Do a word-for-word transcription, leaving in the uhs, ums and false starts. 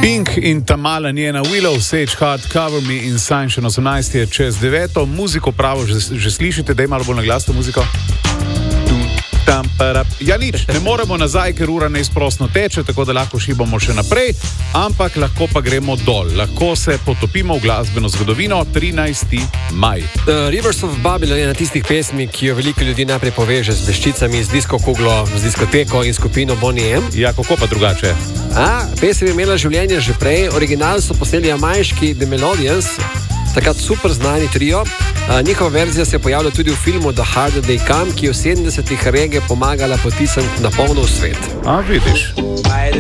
Pink in Tamala njena Willow, Sage Heart, Cover Me in Sunshine osemnajst je čez deveto. Muziko pravo že, že slišite, da je malo bolj na glas to muziko. Ja, nič, ne moremo nazaj, ker ura neizprostno teče, tako da lahko šibamo še naprej, ampak lahko pa gremo dol. Lahko se potopimo v glasbeno zgodovino. trinajsti maj. Uh, Rivers of Babylon je na tistih pesmi, ki jo veliko ljudi najprej poveže z bleščicami, z disko kuglo, z diskoteko in skupino Boney M. Ja, kako pa drugače? A, pesem je imela življenje že prej. Original so posneli jamajški The Melodians, takrat super znani trio. Uh, njihova verzija se je pojavila tudi v filmu The Harder They Come, ki je v sedemdesetih reggae pomagala potisniti na polno v svet. A, vidiš.